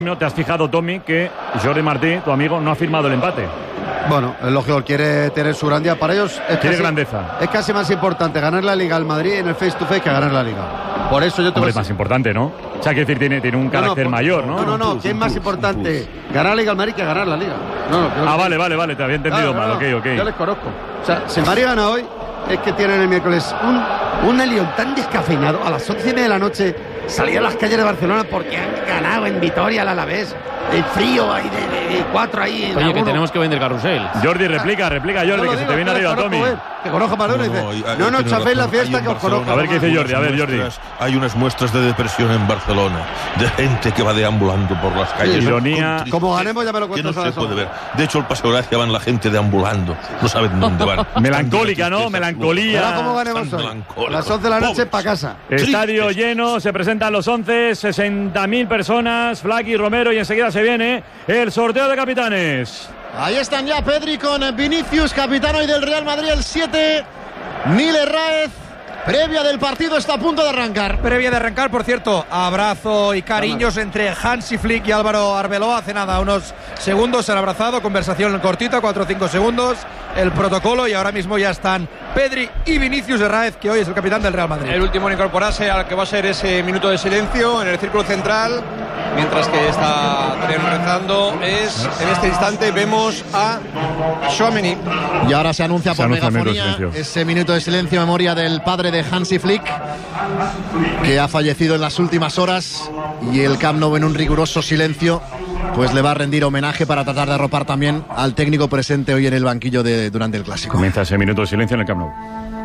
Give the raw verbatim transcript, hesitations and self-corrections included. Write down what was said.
¿Te has fijado, Tommy, que Jordi Martí, tu amigo, no ha firmado el empate? Bueno, es lógico, quiere tener su grandeza. Para ellos es quiere casi, grandeza. Es casi más importante ganar la Liga al Madrid en el face to face que ganar la Liga. Por eso yo te Hombre, voy a es más importante, ¿no? O sea, quiere decir, tiene, tiene un carácter no, no, mayor, ¿no? No, no, no, ¿qué es más importante? Ganar la Liga al Madrid que ganar la Liga. No, no, ah, que... vale, vale, vale, te había entendido claro, mal, no, ok, ok. Yo les conozco. O sea, si el Madrid gana hoy, es que tienen el miércoles un, un Lyon tan descafeinado. A las once y media de la noche salía a las calles de Barcelona porque han ganado en Vitoria al Alavés. El frío ahí de, de, de cuatro ahí. Oye, que tenemos que vender carrusel. Jordi, replica, replica, Jordi, no que digo, se te viene arriba, Tommy. Eh, que conozco a Manolo y dice, no, no, no chaféis la fiesta que os conozco. A ver qué dice Jordi, a ver, Jordi. Hay unas muestras de depresión en Barcelona, de gente que va deambulando por las calles. Sí, ironía. Como ganemos ya me lo cuentas. Que no se puede ver. De hecho, el Paseo Gracia van la gente deambulando. No saben dónde van. Melancólica, ¿no? Melancolía. Ahora cómo ganemos hoy. A las once de la noche para casa. Estadio Tristes. Lleno, se presentan los once, sesenta mil personas, Flaky, Romero, y enseguida se viene el sorteo de capitanes. Ahí están ya Pedri con Vinicius, capitán hoy del Real Madrid, el siete. Nil Herráez, previa del partido, está a punto de arrancar. Previa de arrancar, por cierto, abrazo y cariños entre Hansi Flick y Álvaro Arbeloa. Hace nada, unos segundos se han abrazado, conversación cortita, cuatro o cinco segundos, el protocolo, y ahora mismo ya están Pedri y Vinicius Herráez, que hoy es el capitán del Real Madrid. El último en incorporarse al que va a ser ese minuto de silencio en el círculo central, mientras que está rezando es, en este instante vemos a Tchouaméni. Y ahora se anuncia se por anuncia megafonía ese minuto de silencio en memoria del padre de Hansi Flick, que ha fallecido en las últimas horas, y el Camp Nou, en un riguroso silencio, pues le va a rendir homenaje para tratar de arropar también al técnico presente hoy en el banquillo de, durante el Clásico. Comienza ese minuto de silencio en el Camp Nou.